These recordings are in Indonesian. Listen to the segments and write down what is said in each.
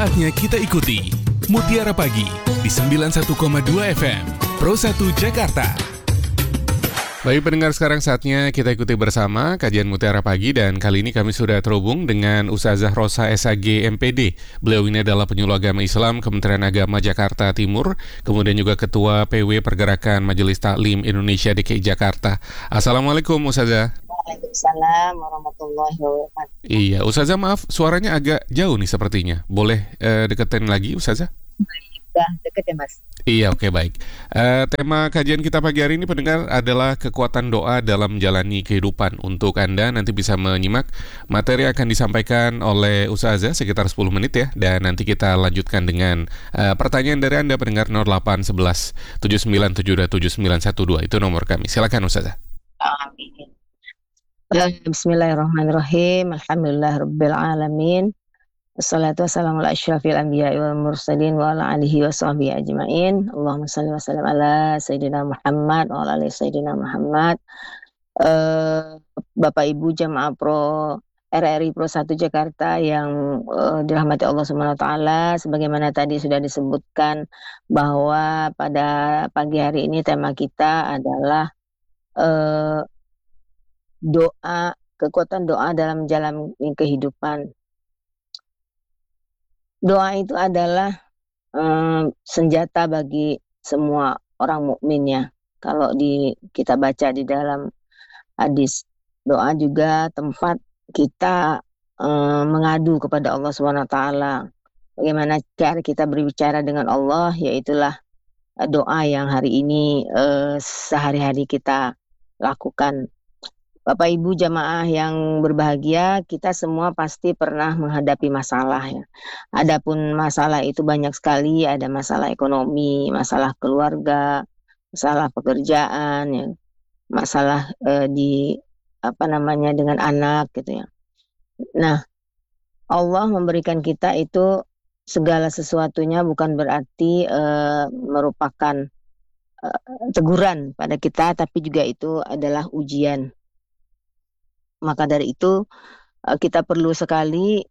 Saatnya kita ikuti Mutiara Pagi di 91,2 FM Pro 1 Jakarta. Baik pendengar, sekarang saatnya kita ikuti bersama kajian Mutiara Pagi, dan kali ini kami sudah terhubung dengan Ustazah Rosa SAG MPD. Beliau ini adalah penyuluh agama Islam Kementerian Agama Jakarta Timur, kemudian juga Ketua PW Pergerakan Majelis Taklim Indonesia DKI Jakarta. Assalamualaikum Ustazah. Waalaikumsalam warahmatullahi wabarakatuh. Iya, Ustazah maaf suaranya agak jauh nih sepertinya. Boleh deketin lagi Ustazah? Udah deket ya Mas? Iya, oke, baik. Tema kajian kita pagi hari ini pendengar adalah kekuatan doa dalam menjalani kehidupan. Untuk Anda nanti bisa menyimak materi akan disampaikan oleh Ustazah sekitar 10 menit ya. Dan nanti kita lanjutkan dengan pertanyaan dari Anda pendengar 0811 797 7912. Itu nomor kami. Silakan Ustazah. Amin. Bismillahirrahmanirrahim. Alhamdulillahirabbil alamin. Wassalatu wassalamu ala asyrafil anbiya'i wal mursalin wa ala alihi wa sahbihi ajma'in. Allahumma shalli wa sallim ala Sayyidina Muhammad wa ala ali Sayyidina Muhammad. Bapak Ibu Jamaah Pro RRI Pro 1 Jakarta yang dirahmati Allah Subhanahu wa taala, sebagaimana tadi sudah disebutkan bahwa pada pagi hari ini tema kita adalah doa, kekuatan doa dalam menjalani kehidupan. Doa itu adalah senjata bagi semua orang mukmin ya. Kalau kita baca di dalam hadis, doa juga tempat kita mengadu kepada Allah Subhanahu wa taala. Bagaimana cara kita berbicara dengan Allah, yaitulah doa yang hari ini sehari-hari kita lakukan. Bapak Ibu jamaah yang berbahagia, kita semua pasti pernah menghadapi masalah ya. Adapun masalah itu banyak sekali, ada masalah ekonomi, masalah keluarga, masalah pekerjaan ya, masalah dengan anak gitu ya. Nah, Allah memberikan kita itu segala sesuatunya bukan berarti merupakan teguran pada kita, tapi juga itu adalah ujian. Maka dari itu kita perlu sekali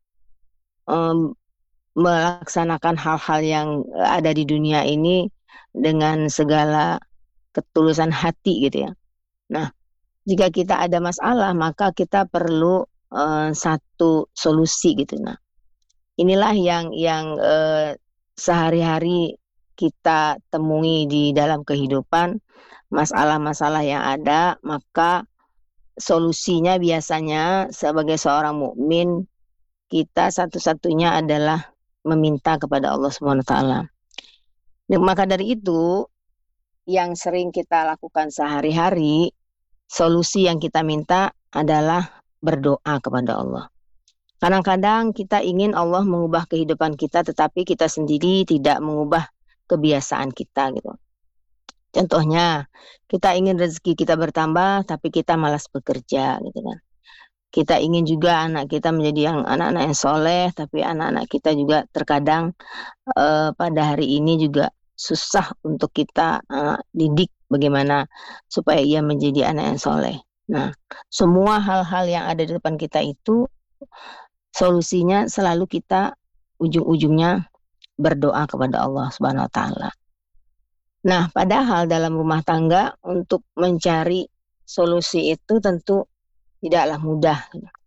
melaksanakan hal-hal yang ada di dunia ini dengan segala ketulusan hati gitu ya. Nah, jika kita ada masalah maka kita perlu satu solusi gitu. Nah, inilah yang sehari-hari kita temui di dalam kehidupan, masalah-masalah yang ada, maka solusinya biasanya sebagai seorang mukmin kita satu-satunya adalah meminta kepada Allah Subhanahu wa taala. Maka dari itu yang sering kita lakukan sehari-hari, solusi yang kita minta adalah berdoa kepada Allah. Kadang-kadang kita ingin Allah mengubah kehidupan kita, tetapi kita sendiri tidak mengubah kebiasaan kita gitu. Contohnya, kita ingin rezeki kita bertambah, tapi kita malas bekerja, gitu kan. Kita ingin juga anak kita menjadi anak-anak yang soleh, tapi anak-anak kita juga terkadang pada hari ini juga susah untuk kita didik bagaimana supaya ia menjadi anak yang soleh. Nah, semua hal-hal yang ada di depan kita itu solusinya selalu kita ujung-ujungnya berdoa kepada Allah Subhanahu wa taala. Nah, padahal dalam rumah tangga untuk mencari solusi itu tentu tidaklah mudah.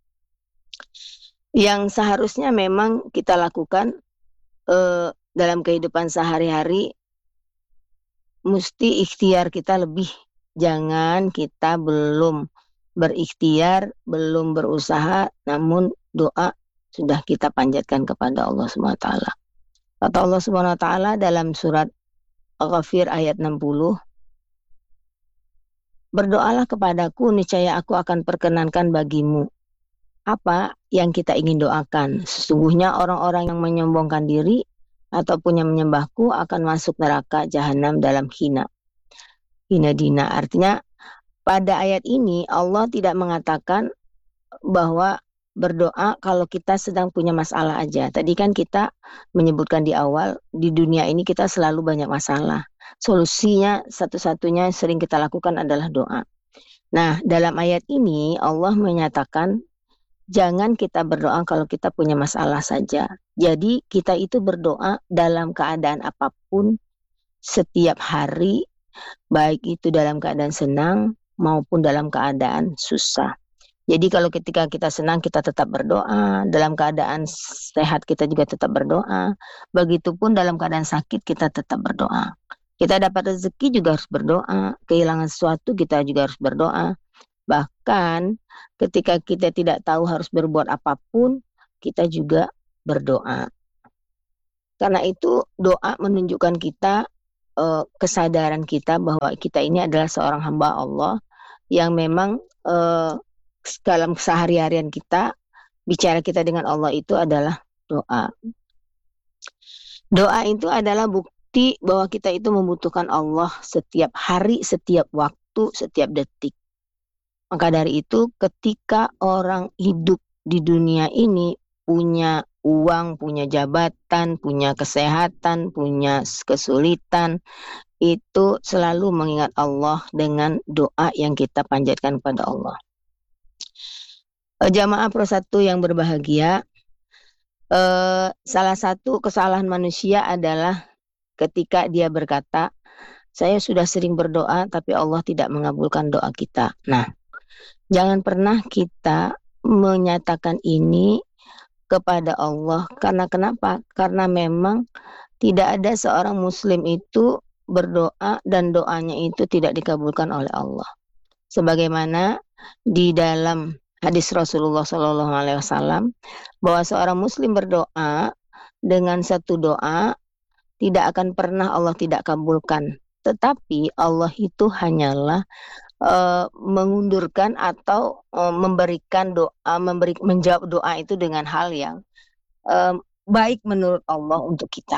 Yang seharusnya memang kita lakukan dalam kehidupan sehari-hari, mesti ikhtiar kita lebih. Jangan kita belum berikhtiar, belum berusaha, namun doa sudah kita panjatkan kepada Allah Subhanahu wa taala. Kata Allah Subhanahu wa taala dalam surat Al-Ghafir ayat 60, berdoalah kepadaku, niscaya aku akan perkenankan bagimu apa yang kita ingin doakan. Sesungguhnya orang-orang yang menyombongkan diri ataupun yang menyembahku akan masuk neraka jahanam dalam hina dina. Artinya pada ayat ini Allah tidak mengatakan bahwa berdoa kalau kita sedang punya masalah aja. Tadi kan kita menyebutkan di awal, di dunia ini kita selalu banyak masalah. Solusinya satu-satunya sering kita lakukan adalah doa. Nah, dalam ayat ini Allah menyatakan jangan kita berdoa kalau kita punya masalah saja. Jadi kita itu berdoa dalam keadaan apapun setiap hari, baik itu dalam keadaan senang maupun dalam keadaan susah. Jadi kalau ketika kita senang kita tetap berdoa, dalam keadaan sehat kita juga tetap berdoa, begitupun dalam keadaan sakit kita tetap berdoa. Kita dapat rezeki juga harus berdoa, kehilangan sesuatu kita juga harus berdoa. Bahkan ketika kita tidak tahu harus berbuat apapun, kita juga berdoa. Karena itu doa menunjukkan kita kesadaran kita bahwa kita ini adalah seorang hamba Allah yang memang dalam keseharian kita, bicara kita dengan Allah itu adalah doa. Doa itu adalah bukti bahwa kita itu membutuhkan Allah setiap hari, setiap waktu, setiap detik. Maka dari itu ketika orang hidup di dunia ini punya uang, punya jabatan, punya kesehatan, punya kesulitan, itu selalu mengingat Allah dengan doa yang kita panjatkan kepada Allah. Jamaah Pro 1 yang berbahagia, salah satu kesalahan manusia adalah ketika dia berkata, saya sudah sering berdoa tapi Allah tidak mengabulkan doa kita. Nah, jangan pernah kita menyatakan ini kepada Allah. Karena kenapa? Karena memang tidak ada seorang muslim itu berdoa dan doanya itu tidak dikabulkan oleh Allah. Sebagaimana di dalam hadis Rasulullah SAW bahwa seorang muslim berdoa dengan satu doa tidak akan pernah Allah tidak kabulkan. Tetapi Allah itu hanyalah mengundurkan atau memberikan doa, menjawab doa itu dengan hal yang baik menurut Allah untuk kita.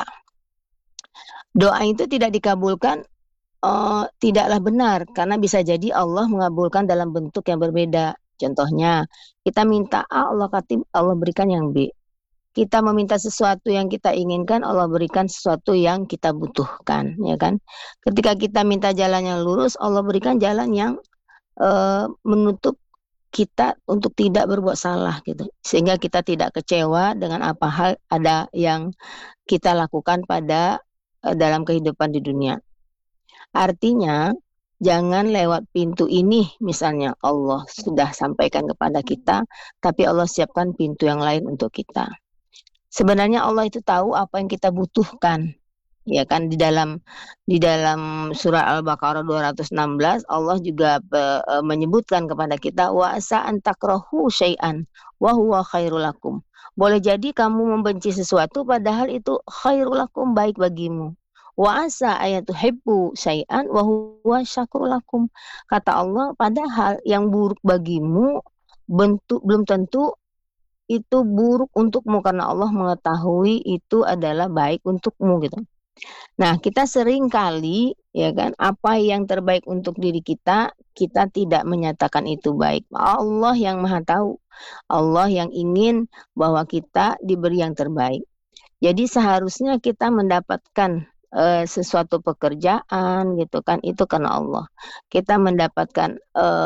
Doa itu tidak dikabulkan tidaklah benar, karena bisa jadi Allah mengabulkan dalam bentuk yang berbeda. Contohnya, kita minta A, Allah berikan yang B. Kita meminta sesuatu yang kita inginkan, Allah berikan sesuatu yang kita butuhkan, ya kan? Ketika kita minta jalan yang lurus, Allah berikan jalan yang menutup kita untuk tidak berbuat salah gitu. Sehingga kita tidak kecewa dengan apa hal ada yang kita lakukan pada dalam kehidupan di dunia. Artinya, jangan lewat pintu ini, misalnya Allah sudah sampaikan kepada kita, tapi Allah siapkan pintu yang lain untuk kita. Sebenarnya Allah itu tahu apa yang kita butuhkan. Ya kan, di dalam surah Al-Baqarah 216 Allah juga menyebutkan kepada kita wa asa an takrahu syai'an wa huwa khairul lakum. Boleh jadi kamu membenci sesuatu padahal itu khairul lakum, baik bagimu. Wa asa ayatuhibbu syai'an wa huwa syakrul lakum. Kata Allah, padahal yang buruk bagimu belum tentu itu buruk untukmu, karena Allah mengetahui itu adalah baik untukmu gitu. Nah, kita sering kali ya kan, apa yang terbaik untuk diri kita, kita tidak menyatakan itu baik. Allah yang Maha tahu. Allah yang ingin bahwa kita diberi yang terbaik. Jadi seharusnya kita mendapatkan sesuatu pekerjaan gitu kan, itu karena Allah. Kita mendapatkan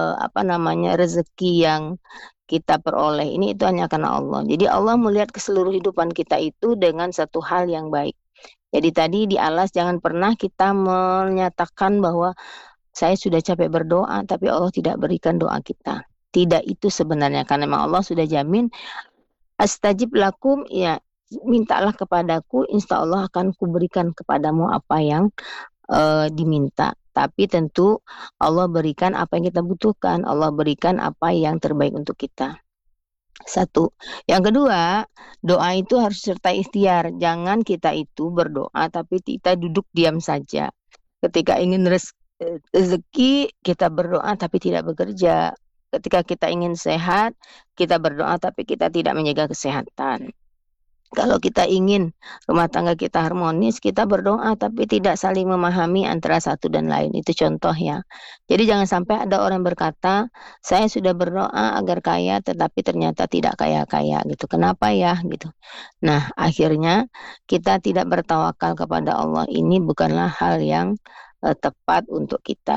rezeki yang kita peroleh ini itu hanya karena Allah. Jadi Allah melihat keseluruh kehidupan kita itu dengan satu hal yang baik. Jadi tadi di alas jangan pernah kita menyatakan bahwa saya sudah capek berdoa tapi Allah tidak berikan doa kita. Tidak, itu sebenarnya karena memang Allah sudah jamin astajib lakum, ya mintalah kepadaku, insya Allah akan kuberikan kepadamu apa yang diminta. Tapi tentu Allah berikan apa yang kita butuhkan, Allah berikan apa yang terbaik untuk kita. Satu. Yang kedua, doa itu harus serta ikhtiar. Jangan kita itu berdoa tapi kita duduk diam saja. Ketika ingin rezeki, kita berdoa tapi tidak bekerja. Ketika kita ingin sehat, kita berdoa tapi kita tidak menjaga kesehatan. Kalau kita ingin rumah tangga kita harmonis, kita berdoa tapi tidak saling memahami antara satu dan lain. Itu contoh ya. Jadi jangan sampai ada orang berkata, saya sudah berdoa agar kaya tetapi ternyata tidak kaya-kaya gitu. Kenapa ya gitu. Nah, akhirnya kita tidak bertawakal kepada Allah. Ini bukanlah hal yang tepat untuk kita.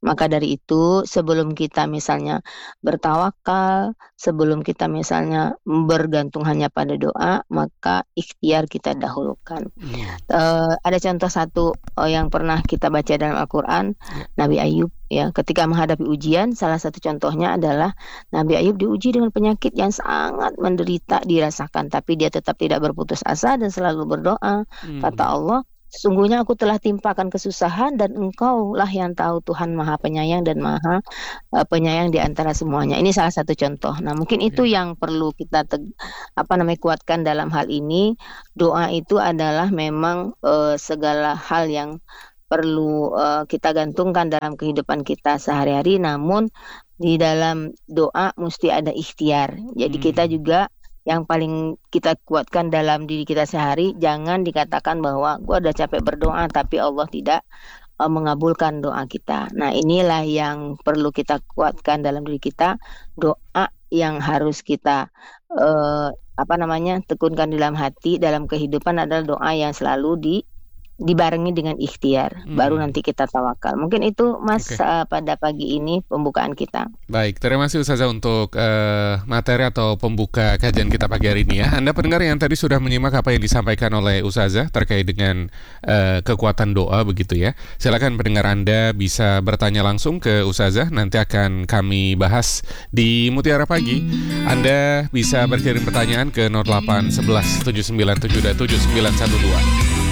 Maka dari itu, sebelum kita misalnya bertawakal, sebelum kita misalnya bergantung hanya pada doa, maka ikhtiar kita dahulukan. Ada contoh satu yang pernah kita baca dalam Al-Quran, Nabi Ayub ya, ketika menghadapi ujian, salah satu contohnya adalah Nabi Ayub diuji dengan penyakit yang sangat menderita dirasakan, tapi dia tetap tidak berputus asa dan selalu berdoa. Kata Allah, sesungguhnya aku telah timpakan kesusahan dan engkaulah yang tahu, Tuhan Maha Penyayang dan Maha Penyayang di antara semuanya. Ini salah satu contoh. Nah, mungkin itu yang perlu kita kuatkan dalam hal ini. Doa itu adalah memang segala hal yang perlu kita gantungkan dalam kehidupan kita sehari-hari. Namun di dalam doa mesti ada ikhtiar. Jadi kita juga yang paling kita kuatkan dalam diri kita sehari, jangan dikatakan bahwa gue udah capek berdoa tapi Allah tidak mengabulkan doa kita. Nah, inilah yang perlu kita kuatkan dalam diri kita. Doa yang harus kita tekunkan dalam hati, dalam kehidupan adalah doa yang selalu dibarengi dengan ikhtiar, baru nanti kita tawakal. Mungkin itu Mas pada pagi ini pembukaan kita. Baik, terima kasih Ustazah untuk materi atau pembuka kajian kita pagi hari ini ya. Anda pendengar yang tadi sudah menyimak apa yang disampaikan oleh Ustazah terkait dengan kekuatan doa begitu ya. Silakan pendengar Anda bisa bertanya langsung ke Ustazah, nanti akan kami bahas di Mutiara Pagi. Anda bisa berkirim pertanyaan ke 08 11 797 7912.